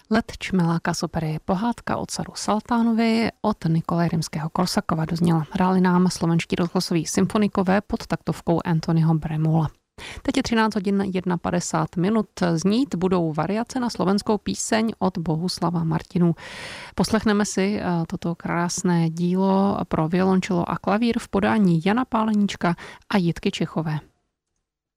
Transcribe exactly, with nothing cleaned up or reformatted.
Let čmeláka z opery Pohádka o caru Saltánovi od Nikolaje Rimského-Korsakova dozněla. Hráli nám slovenští rozhlasoví symfonikové pod taktovkou Anthonyho Bremula. Teď je třináct hodin padesát jedna minut. Znít budou variace na slovenskou píseň od Bohuslava Martinů. Poslechneme si toto krásné dílo pro violončelo a klavír v podání Jana Páleníčka a Jitky Čechové.